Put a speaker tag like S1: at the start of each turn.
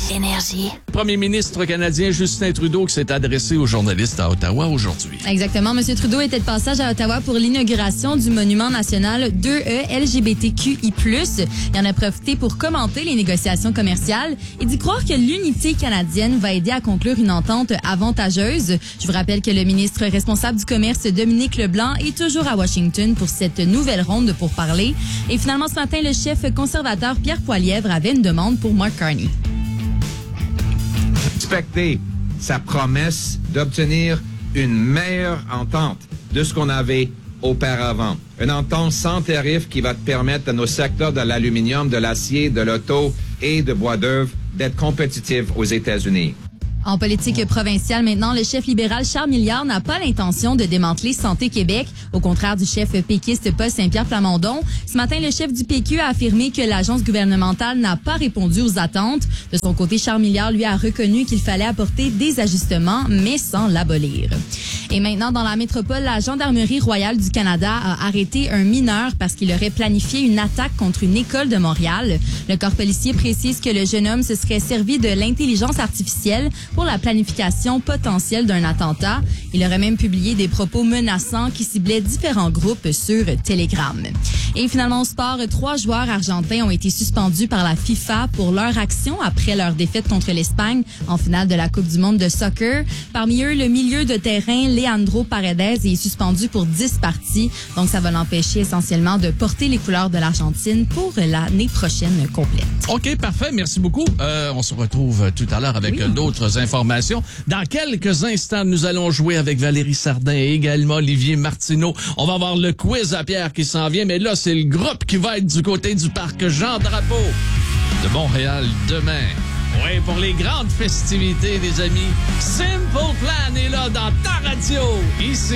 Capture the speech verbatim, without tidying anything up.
S1: Énergie.
S2: Premier ministre canadien Justin Trudeau qui s'est adressé aux journalistes à Ottawa aujourd'hui.
S3: Exactement. M. Trudeau était de passage à Ottawa pour l'inauguration du monument national deux E L G B T Q I plus. Il en a profité pour commenter les négociations commerciales et d'y croire que l'unité canadienne va aider à conclure une entente avantageuse. Je vous rappelle que le ministre responsable du commerce, Dominique Leblanc, est toujours à Washington pour cette nouvelle ronde pour parler. Et finalement, ce matin, le chef conservateur Pierre Poilievre avait une demande pour Mark Carney.
S4: Respecter sa promesse d'obtenir une meilleure entente de ce qu'on avait auparavant. Une entente sans tarif qui va permettre à nos secteurs de l'aluminium, de l'acier, de l'auto et de bois d'œuvre d'être compétitifs aux États-Unis.
S3: En politique provinciale, maintenant, le chef libéral Charles Milliard n'a pas l'intention de démanteler Santé Québec, au contraire du chef péquiste Paul Saint-Pierre Plamondon. Ce matin, le chef du P Q a affirmé que l'agence gouvernementale n'a pas répondu aux attentes. De son côté, Charles Milliard, lui, a reconnu qu'il fallait apporter des ajustements, mais sans l'abolir. Et maintenant, dans la métropole, la Gendarmerie royale du Canada a arrêté un mineur parce qu'il aurait planifié une attaque contre une école de Montréal. Le corps policier précise que le jeune homme se serait servi de l'intelligence artificielle pour la planification potentielle d'un attentat. Il aurait même publié des propos menaçants qui ciblaient différents groupes sur Telegram. Et finalement, au sport, trois joueurs argentins ont été suspendus par la FIFA pour leur action après leur défaite contre l'Espagne en finale de la Coupe du monde de soccer. Parmi eux, le milieu de terrain, Leandro Paredes, est suspendu pour dix parties. Donc, ça va l'empêcher essentiellement de porter les couleurs de l'Argentine pour l'année prochaine complète.
S2: OK, parfait. Merci beaucoup. Euh, on se retrouve tout à l'heure avec oui. d'autres informations. Dans quelques instants, nous allons jouer avec Valérie Sardin et également Olivier Martineau. On va avoir le quiz à Pierre qui s'en vient, mais là, c'est le groupe qui va être du côté du parc Jean Drapeau de Montréal demain. Oui, pour les grandes festivités, les amis. Simple Plan est là dans ta radio. Ici.